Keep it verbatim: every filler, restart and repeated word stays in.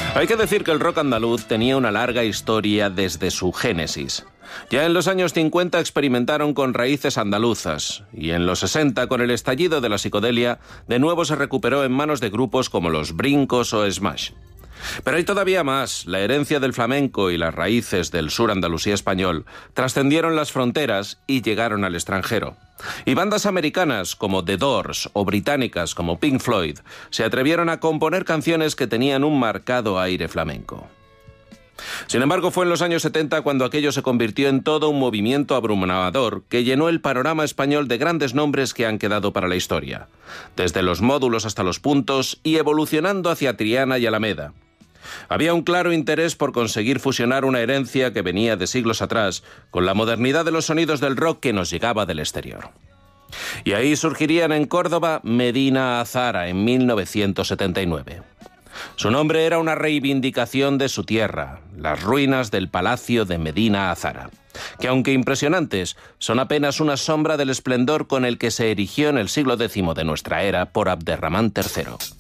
Hay que decir que el rock andaluz tenía una larga historia desde su génesis. Ya en los años cincuenta experimentaron con raíces andaluzas y en los sesenta, con el estallido de la psicodelia, de nuevo se recuperó en manos de grupos como Los Brincos o Smash. Pero hay todavía más. La herencia del flamenco y las raíces del sur andalusí español trascendieron las fronteras y llegaron al extranjero. Y bandas americanas como The Doors o británicas como Pink Floyd se atrevieron a componer canciones que tenían un marcado aire flamenco. Sin embargo, fue en los años setenta cuando aquello se convirtió en todo un movimiento abrumador que llenó el panorama español de grandes nombres que han quedado para la historia, desde los módulos hasta los puntos y evolucionando hacia Triana y Alameda. Había un claro interés por conseguir fusionar una herencia que venía de siglos atrás con la modernidad de los sonidos del rock que nos llegaba del exterior. Y ahí surgirían en Córdoba Medina Azara en mil novecientos setenta y nueve. Su nombre era una reivindicación de su tierra, las ruinas del palacio de Medina Azara, que aunque impresionantes, son apenas una sombra del esplendor con el que se erigió en el siglo décimo de nuestra era por Abderramán tercero.